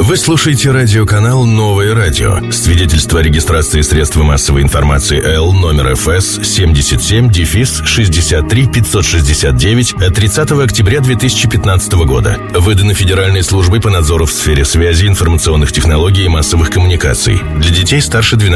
Вы слушаете радиоканал «Новое радио». Свидетельство о регистрации средства массовой информации Л номер ФС 77-63-569 от 30 октября 2015 года. Выдано Федеральной службой по надзору в сфере связи, информационных технологий и массовых коммуникаций. Для детей старше 12